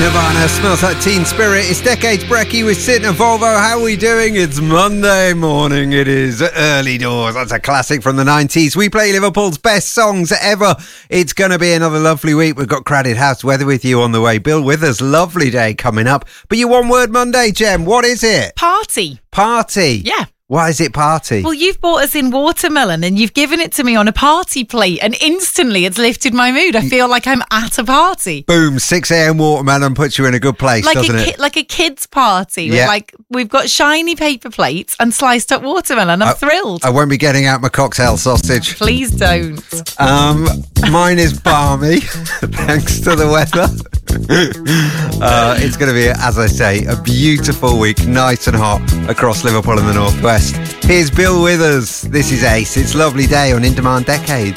Nirvana, Smells Like Teen Spirit. It's Decades Brekkie with Sid and Volvo. How are we doing? It's Monday morning. It is Early Doors. That's a classic from the 90s. We play Liverpool's best songs ever. It's going to be another lovely week. We've got Crowded House weather with you on the way. Bill Withers, lovely day coming up. But your one word Monday, Jem, what is it? Party. Party? Yeah. Why is it party? Well, you've brought us in watermelon and you've given it to me on a party plate and instantly it's lifted my mood. I feel like I'm at a party. Boom, 6 a.m. watermelon puts you in a good place, doesn't it? Like a kid's party. Yeah. Like we've got shiny paper plates and sliced up watermelon. I'm thrilled. I won't be getting out my cocktail sausage. Please don't. Mine is balmy, thanks to the weather. It's going to be, as I say, a beautiful week, nice and hot across Liverpool and the northwest. Here's Bill Withers. This is Ace. It's Lovely Day on In Demand Decades.